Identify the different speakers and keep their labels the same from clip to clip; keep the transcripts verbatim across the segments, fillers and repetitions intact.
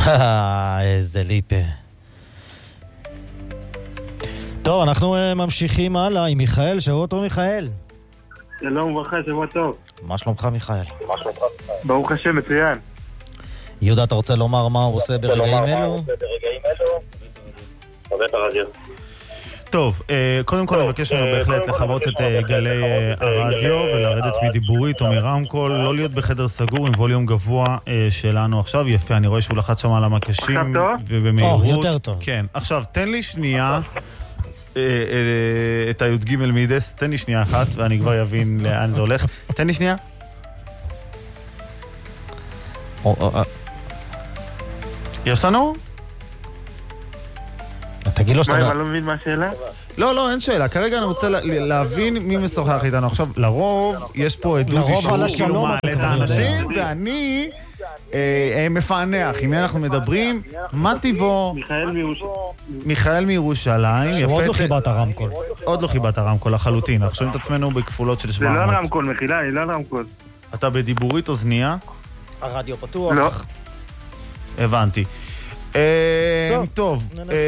Speaker 1: איזה ליפה. טוב, אנחנו ממשיכים הלאה עם מיכאל. שבוע טוב, מיכאל.
Speaker 2: שלום וברכה, שבוע טוב.
Speaker 1: מה שלומך, מיכאל?
Speaker 2: ברוך השם, מצוין.
Speaker 1: יהודה, אתה רוצה לומר מה הוא עושה ברגעים אלו?
Speaker 3: טוב, קודם כל נבקש לנו בהחלט לחוות את גלי הרדיו ולרדת מדיבורית או מרמקול, לא להיות בחדר סגור עם ווליום גבוה שלנו עכשיו. יפה, אני רואה שהוא לחץ שם על המקשים ובמהירות.
Speaker 1: יותר טוב.
Speaker 3: כן, עכשיו תן לי שנייה את הי"ג מידס, תן לי שנייה אחת ואני כבר אבין לאן זה הולך. תן לי שנייה. יש לנו?
Speaker 1: תגיד לו שאתה...
Speaker 2: מה, אני לא מבין מה השאלה?
Speaker 3: לא, לא, אין שאלה. כרגע אני רוצה להבין מי משוחח איתנו. עכשיו, לרוב יש פה עדות אישור כאילו מעלה את האנשים, ואני מפענח. עם מי אנחנו מדברים? מה טיבו? מיכאל מירושלים.
Speaker 1: עוד לא חיבת הרמקול.
Speaker 3: עוד לא חיבת הרמקול, לחלוטין. אנחנו שומעים את עצמנו בכפולות של שבע מאות.
Speaker 2: זה לא רמקול, מחילה, אני לא רמקול.
Speaker 3: אתה בדיבורית אוזנייה?
Speaker 1: הרדיו פתוח.
Speaker 2: לא.
Speaker 3: הבנתי. טוב, טוב.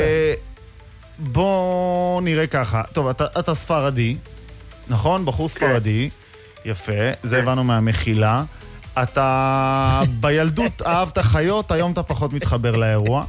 Speaker 3: בוא נראה ככה. טוב, אתה, אתה ספרדי, נכון? בחור ספרדי. יפה, זה הבנו מהמחילה. אתה בילדות אהבת חיות, היום אתה פחות מתחבר לאירוע.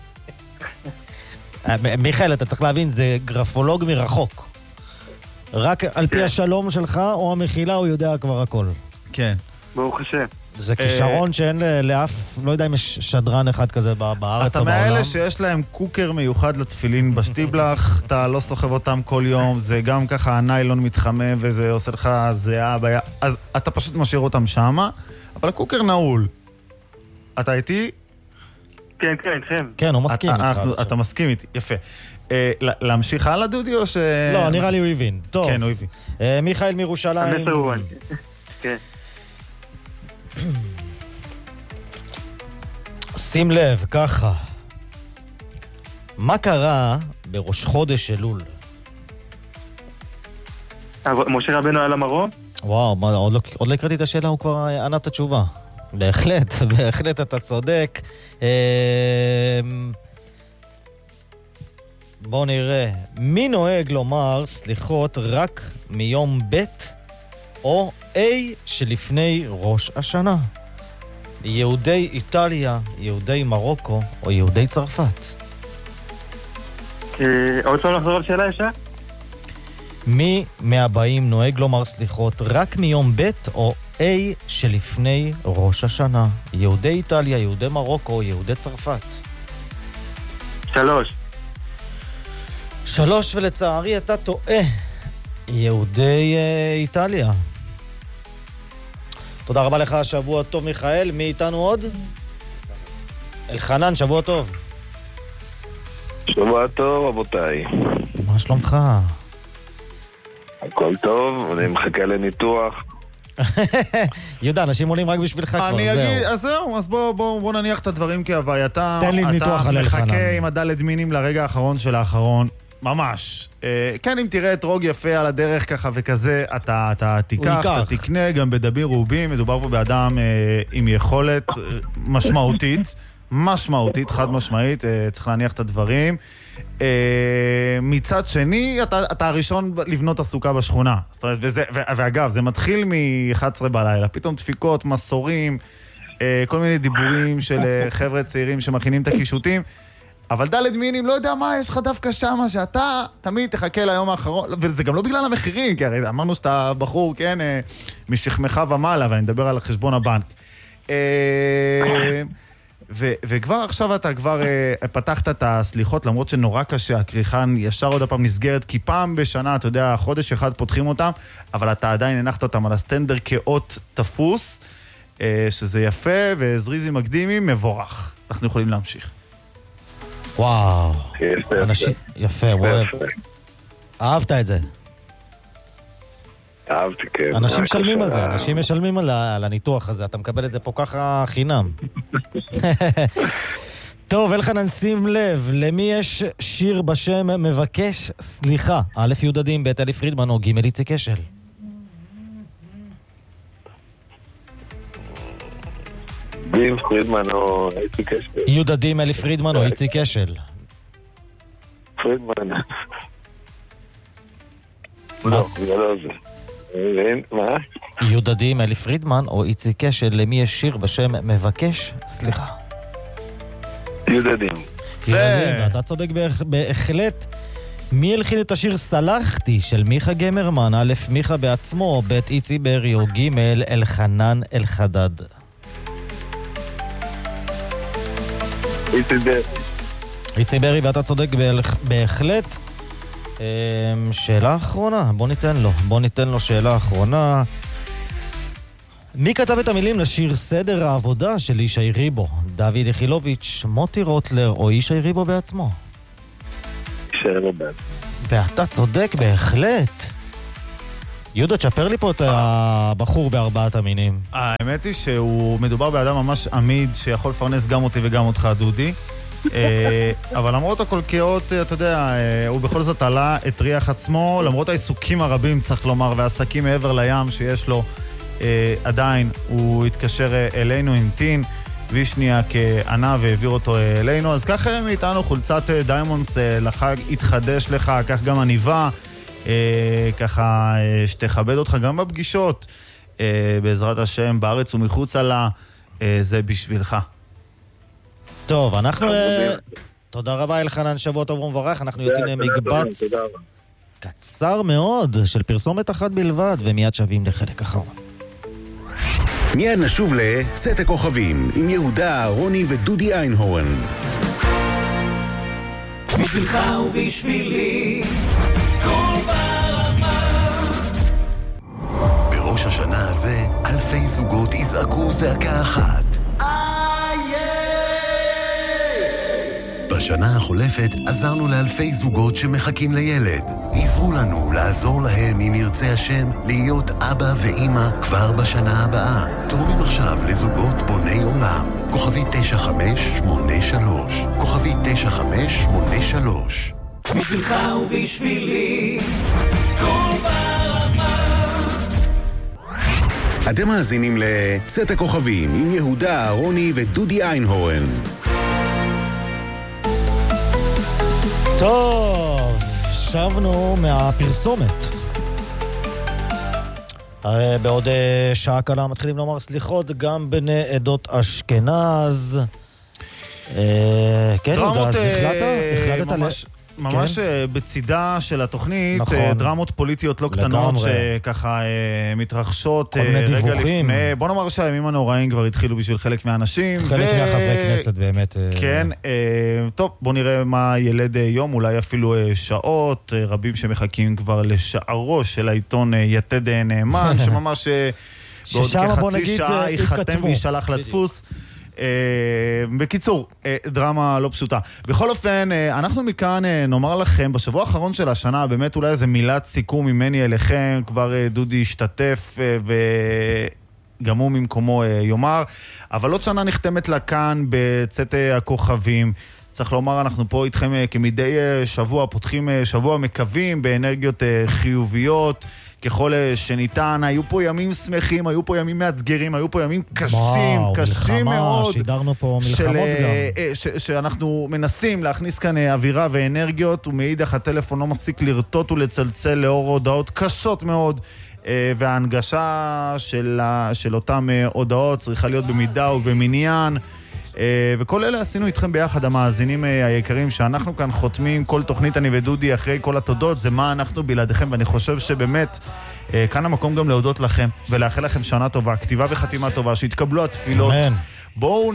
Speaker 1: מיכאל, אתה צריך להבין, זה גרפולוג מרחוק. רק על פי השלום שלך או המחילה הוא יודע כבר הכל.
Speaker 3: כן.
Speaker 2: ברוך השם.
Speaker 1: זה כישרון שאין לאף, לא יודע אם יש שדרן אחד כזה בארץ או בעולם.
Speaker 3: אתה מאלה שיש להם קוקר מיוחד לתפילין בשטיבלח, אתה לא סוחב אותם כל יום, זה גם ככה הניילון מתחמם וזה עושה לך זהה ביד, אז אתה פשוט משאיר אותם שמה, אבל הקוקר נעול. אתה איתי?
Speaker 2: כן, כן, איתכם.
Speaker 1: כן, הוא מסכים איתך.
Speaker 3: אתה מסכים איתי, יפה. להמשיך הלאה, דודי, או ש...
Speaker 1: לא, נראה לי הוא הבין. טוב.
Speaker 3: כן, הוא הבין.
Speaker 1: מיכאל מירושלים.
Speaker 2: המסר הוא אני. כן.
Speaker 1: שים לב, ככה. מה קרה בראש חודש אלול?
Speaker 2: משה רבנו על המרום?
Speaker 1: וואו, מה, עוד לא, עוד לא הקראתי את השאלה, הוא כבר ענה את התשובה. בהחלט, בהחלט אתה צודק. בוא נראה. מי נוהג לומר סליחות רק מיום ב' או A שלפני ראש השנה? יהודי איטליה, יהודי מרוקו או יהודי צרפת?
Speaker 2: עוד פעם לחזור על שאלה ישר?
Speaker 1: מי מהבאים נוהג לומר סליחות רק מיום ב' או A שלפני ראש השנה? יהודי איטליה, יהודי מרוקו או יהודי צרפת?
Speaker 2: שלוש.
Speaker 1: שלוש, ולצערי אתה טועה. יהודי איטליה. תודה רבה לך, שבוע טוב מיכאל. מי איתנו עוד? אלחנן, שבוע טוב.
Speaker 4: שבוע טוב, רבותיי.
Speaker 1: מה שלומך?
Speaker 4: הכל טוב, אני מחכה לניתוח.
Speaker 1: יהודה, אנשים עולים רק בשבילך כבר,
Speaker 3: אני
Speaker 1: זהו.
Speaker 3: אגיד, אז זהו, אז בוא, בוא, בוא נניח את הדברים כהווייתם.
Speaker 1: תן לי ניתוח על אלחנן.
Speaker 3: אתה מחכה עם הדלת מינים לרגע האחרון של האחרון. ממש. כן, אם תראה את רוג יפה על הדרך ככה וכזה, אתה, אתה תיקח, אתה תקנה, גם בדבי רובים. מדובר פה באדם עם יכולת משמעותית, משמעותית, חד משמעית, צריך להניח את הדברים. מצד שני, אתה, אתה הראשון לבנות הסוכה בשכונה. זאת אומרת, וזה, ואגב, זה מתחיל מ-אחת עשרה בלילה, פתאום דפיקות, מסורים, כל מיני דיבורים של חבר'ה צעירים שמכינים את הקישוטים. אבל דלת מינים, לא יודע מה, יש לך דווקא שמה, שאתה תמיד תחכה ליום האחרון, וזה גם לא בגלל המחירים, כי הרי אמרנו שאתה בחור, כן, משכמך ומעלה, ואני מדבר על חשבון הבנק. ו- וכבר עכשיו אתה כבר פתחת את הסליחות, למרות שנורא קשה, הכריכה ישר עוד הפעם נסגרת, כי פעם בשנה, אתה יודע, חודש אחד פותחים אותם, אבל אתה עדיין הנחת אותם על הסטנדר כאות תפוס, שזה יפה, וזריזים מקדימים, מבורך. אנחנו יכולים להמשיך.
Speaker 1: וואו, אנשים... יפה, וואו. אהבת את זה.
Speaker 4: אהבתי, כן.
Speaker 1: אנשים משלמים על זה, אנשים משלמים על הניתוח הזה, אתה מקבל את זה פה ככה חינם. טוב, אלחנן, שים לב, למי יש שיר בשם מבקש סליחה? א' יהודדים, ב' אלי פרידמן או ג' איציק אשל?
Speaker 4: דים פרידמן או איציק אשל.
Speaker 1: יהודה דים, אלי פרידמן או איציק אשל?
Speaker 4: פרידמן. לא, זה לא זה. מה?
Speaker 1: יהודה דים, אלי פרידמן או איציק אשל, למי יש שיר בשם מבקש? סליחה.
Speaker 4: יהודה דים.
Speaker 1: יהודה דים, אתה צודק בהחלט. מי הלחין את השיר סלחתי של מיכה גמרמן? א', מיכה בעצמו, ב', איצי ברי או ג', אלחנן אלחדד?
Speaker 4: איצי ברי.
Speaker 1: איצי ברי, ואתה צודק בהחלט. שאלה אחרונה, בוא ניתן לו, בוא ניתן לו שאלה אחרונה. מי כתב את המילים לשיר סדר העבודה של ישי ריבו? דוד יחילוביץ', מוטי רוטלר או ישי ריבו בעצמו?
Speaker 4: ישי ריבו.
Speaker 1: ואתה צודק בהחלט. יהודה, תשפר לי פה את הבחור בארבעת המינים.
Speaker 3: האמת היא שהוא מדובר באדם ממש עמיד שיכול לפרנס גם אותי וגם אותך, דודי. אבל למרות הקולקיות, אתה יודע, הוא בכל זאת עלה את ריח עצמו, למרות העיסוקים הרבים, צריך לומר, והעסקים מעבר לים שיש לו, עדיין הוא התקשר אלינו, המתין, וישניה כענה והעביר אותו אלינו. אז כך מאיתנו חולצת דיימונדס לחג התחדש לך, כך גם עניבה, ככה שתכבד אותך גם בפגישות, בעזרת השם, בארץ ומחוצה לה, זה בשבילך.
Speaker 1: טוב, אנחנו... תודה רבה אלחנן, שבוע טוב ומבורך. אנחנו יוצאים למקבץ קצר מאוד של פרסומת אחת בלבד, ומיד שווים לחלק אחרון.
Speaker 5: מיד נשוב לצאת הכוכבים עם יהודה, רוני ודודי איינהורן.
Speaker 6: בשבילך ובשבילי כל ברמה.
Speaker 5: בראש השנה הזה אלפי זוגות יזעקו זעקה אחת. בשנה החולפת עזרנו לאלפי זוגות שמחכים לילד. עזרו לנו לעזור להם, אם ירצה השם, להיות אבא ואמא כבר בשנה הבאה. תורמים עכשיו לזוגות בוני עולם. כוכבי תשע חמש שמונה שלוש. כוכבי תשע חמש שמונה שלוש.
Speaker 6: בשבילך ובשבילי כל ברמה.
Speaker 5: אתם מאזינים לצאת הכוכבים עם יהודה, רוני ודודי איינהורן.
Speaker 1: טוב, שבנו מהפרסומת. הרי בעוד שעה קלה מתחילים לומר סליחות גם בני עדות אשכנז. כן, אז החלטת?
Speaker 3: ממש... ממש בצידה של התוכנית, דרמות פוליטיות לא קטנות שככה מתרחשות רגע לפני. בוא נאמר שהימים הנוראים כבר התחילו בשביל חלק מהאנשים.
Speaker 1: חלק מהחברי כנסת באמת.
Speaker 3: כן, טוב, בוא נראה מה ילד יום, אולי אפילו שעות, רבים שמחכים כבר לשערו של העיתון יתד נאמן, שממש בעוד כחצי שעה ייחתם וישלח לדפוס. בקיצור, דרמה לא פשוטה. בכל אופן, אנחנו מכאן נאמר לכם, בשבוע האחרון של השנה, באמת אולי איזה מילת סיכום ממני אליכם, כבר דודי השתתף וגם הוא ממקומו יאמר, אבל עוד שנה נחתמת לה כאן בצאת הכוכבים. צריך לומר, אנחנו פה איתכם כמדי שבוע, פותחים שבוע מקווים באנרגיות חיוביות, ככל שניתן. היו פה ימים שמחים, היו פה ימים מאתגרים, היו פה ימים קשים, וואו, קשים מלחמה, מאוד.
Speaker 1: שידרנו פה מלחמות
Speaker 3: של,
Speaker 1: גם.
Speaker 3: ש, שאנחנו מנסים להכניס כאן אווירה ואנרגיות, ומאידך הטלפון לא מפסיק לרטוט ולצלצל לאור הודעות קשות מאוד, וההנגשה של, של אותם הודעות צריכה להיות במידה ובמניין. וכל אלה עשינו איתכם ביחד, המאזינים היקרים, שאנחנו כאן חותמים כל תוכנית אני ודודי אחרי כל התודות, זה מה אנחנו בלעדיכם, ואני חושב שבאמת כאן המקום גם להודות לכם ולאחל לכם שנה טובה, כתיבה וחתימה טובה, שהתקבלו התפילות. בואו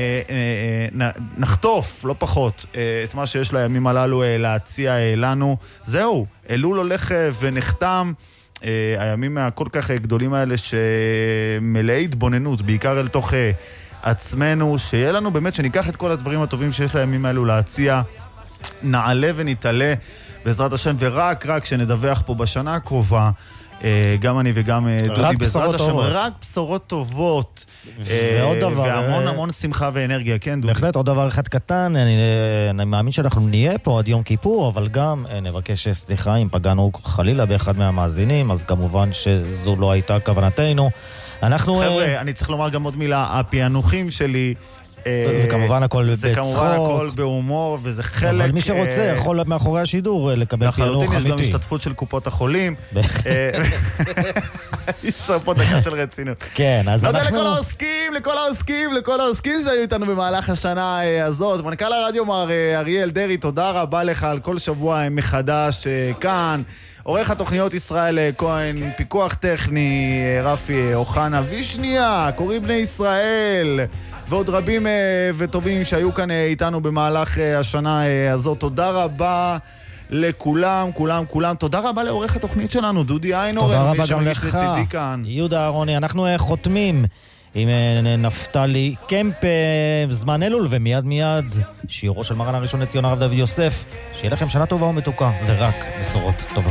Speaker 3: נחטוף, לא פחות, את מה שיש לימים הללו להציע לנו. זהו, אלול הולך ונחתם, הימים הכל כך גדולים האלה שמלאי התבוננות, בעיקר אל תוך עצמנו, שיהיה לנו באמת, שניקח את כל הדברים הטובים שיש לימים האלו להציע, נעלה ונתעלה בעזרת השם, ורק רק שנדווח פה בשנה הקרובה, גם אני וגם דודי בעזרת השם, רק בשורות טובות,
Speaker 1: ועוד דבר,
Speaker 3: והמון המון שמחה ואנרגיה, כן דודי?
Speaker 1: בהחלט, עוד דבר אחד קטן, אני, אני מאמין שאנחנו נהיה פה עד יום כיפור, אבל גם נבקש סליחה אם פגענו חלילה באחד מהמאזינים, אז כמובן שזו לא הייתה כוונתנו. אנחנו...
Speaker 3: חבר'ה, אני צריך לומר גם עוד מילה, הפענוחים שלי...
Speaker 1: זה כמובן הכל בצחוק.
Speaker 3: זה כמובן הכל בהומור, וזה חלק...
Speaker 1: אבל מי שרוצה יכול מאחורי השידור לקבל פענוח אמיתי.
Speaker 3: לחלוטין יש גם השתתפות של קופות החולים. יש פה דקה של רצינות.
Speaker 1: כן, אז אנחנו...
Speaker 3: נודה לכל העוסקים, לכל העוסקים, לכל העוסקים שהיו איתנו במהלך השנה הזאת. מנכ"ל הרדיו מר אריאל דרי, תודה רבה לך על כל שבוע מחדש כאן. עורך התוכניות ישראל כהן, פיקוח טכני, רפי אוחנה ושנייה, קוראים בני ישראל. ועוד רבים וטובים שהיו כאן איתנו במהלך השנה הזאת. תודה רבה לכולם, כולם, כולם. תודה רבה לעורך התוכנית שלנו, דודי איינור.
Speaker 1: תודה רבה גם לך, יהודה אהרוני. אנחנו חותמים עם נפתלי קמפ, זמן אלול, ומיד מיד שיעורו של מרן הראשון לציון הרב דוד יוסף. שיהיה לכם שנה טובה ומתוקה, ורק בשורות טובות.